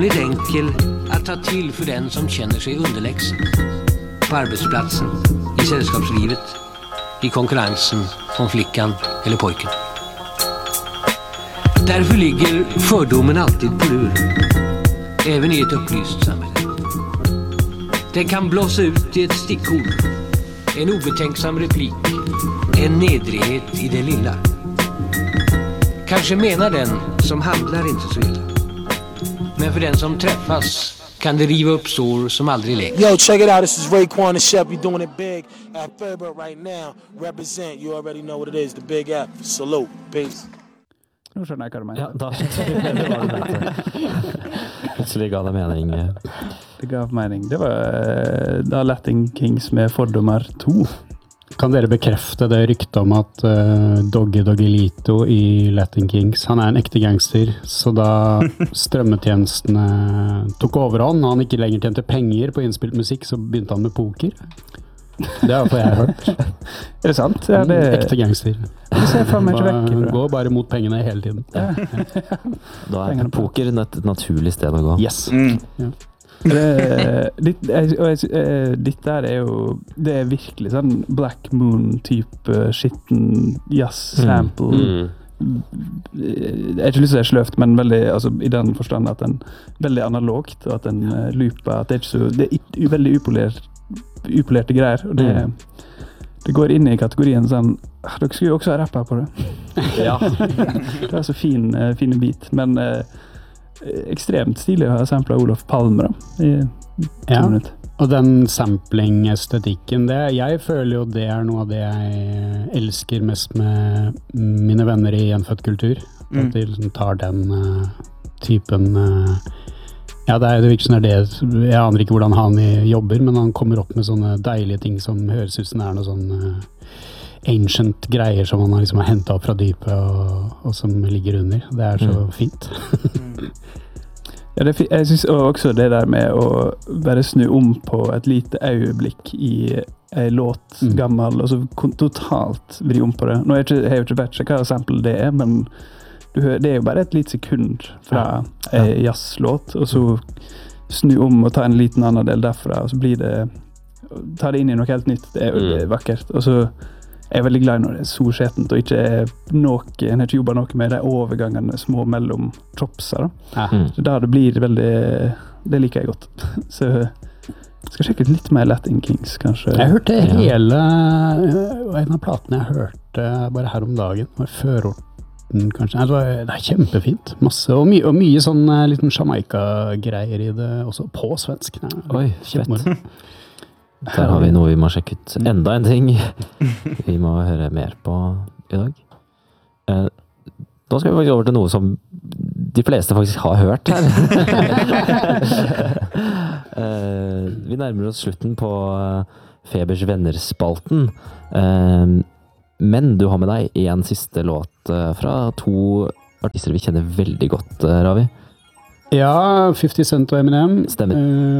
Litt enkel att ta till för den som känner sig underlägsen. På arbetsplatsen, i sällskapslivet, i konkurrensen om flickan eller pojken. Därför ligger fördomen alltid på lur, även i ett upplyst samhälle. Den kan blåsa ut i ett stickord, en obetänksam replik, en nedrighet i det lilla. Kanske menar den som handlar inte så illa. Men för den som träffas kan det riva upp sår som aldrig läker. Yo, check it out. This is Raekwon and Shep. We're doing it big at Fairburn right now. Represent. You already know what it is. The Big F. Salute. Peace. Nå skjønner jeg hva du mener. Ja, da plutselig ga det mening. Det gav mening. Det var da Latin Kings med Fordommer 2. Kan dere bekrefte det ryktet om at Doggy Doggelito i Latin Kings, han en ekte gangster, så da strømmetjenestene tok overhånd, og han ikke lenger tjente penger på innspilt musikk, så begynte han med poker? Det for jeg hørt. Det sant? Ja, det ekte gangster. Det ser for meg ikke vekk. Gå bare mot pengene hele tiden. Ja. Da poker et naturlig sted å gå. Yes. Ja. Ditt der jo det virkelig sånn Black Moon-type skitten jazz-sample. Jeg ikke lyst til å si sløvt, men veldig, altså, i den forstand at den veldig analogt, og at den looper, at det ikke så, det veldig upolerte greier, og det går inn i kategorien sånn, dere skulle jo også ha rapper på det. Ja. Det så fine bit, men ekstremt stilig å ha samplet Olof Palme da, i 2 minutter. Og den sampling-estetikken, jeg føler jo det noe av det jeg elsker mest med mine venner i gjenfødt kultur. At de liksom tar den typen ja, det virker sånn det jeg aner ikke hvordan han jobber, men han kommer opp med sånne deilige ting som høres ut som det noe sånn ancient greier som han liksom har hentet opp fra dypet og som ligger under. Det så fint. Ja, jeg synes også det der med å bare snu om på et lite øyeblikk i en låt gammel, og så totalt vri om på det. Nå har jeg jo ikke vet hva sample det men det jo bare et lite sekund fra en jazzlåt, og så snu om og ta en liten annen del derfra, og så blir det, ta det inn i noe helt nytt. Det jo vakkert. Og så jeg veldig glad når det så skjetent, og ikke noe, jeg har ikke jobbet noe med de overgangene små mellom tropser. Så da det blir veldig, det liker jeg godt. Så jeg skal sjekke ut litt mer Latin Kings, kanskje. Jeg hørte hele, en av platene jeg hørte bare her om dagen, var Førorten, kanskje. Det kjempefint. Masse, og mye sånn liten Jamaica-greier i det, også på svensk. Oi, fett. Der har vi noe vi må sjekke ut. Enda en ting vi må høre mer på i dag. Nå skal vi faktisk over til noe som de fleste faktisk har hørt her. Vi nærmer oss slutten på Febers venner-spalten. Men du har med deg en siste låt fra 2 artister vi kjenner veldig godt, Ravi. Ja, 50 Cent og Eminem. Stemmer.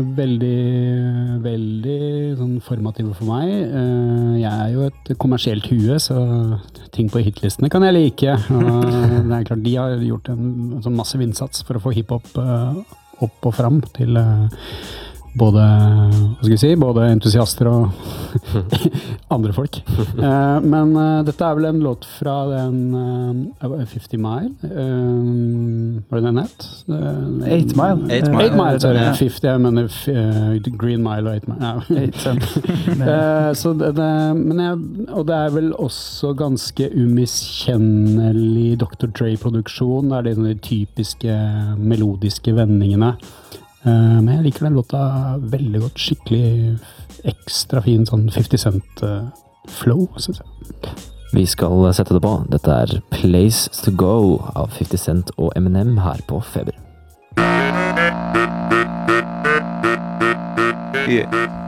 Veldig sånn formative for meg. Jeg jo et kommersielt hue, så ting på hitlistene kan jeg like. Og det klart, de har gjort en sånn massiv innsats for å få hiphop opp og fram til både, hva skal vi si, både entusiaster og andre folk. Men dette vel en låt fra den 50 Mile. Var det den het? 8 Mile. 8 Mile, sorry. 50, jeg mener Green Mile og 8 Mile. Ja. Så og det vel også ganske umiskjennelig Dr. Dre-produksjon. Det de typiske melodiske vendingene. Men jeg liker den låta veldig godt, skikkelig ekstra fin sånn 50 Cent flow, synes jeg. Vi skal sette det på. Dette Place to Go av 50 Cent og Eminem her på Feber. Yeah.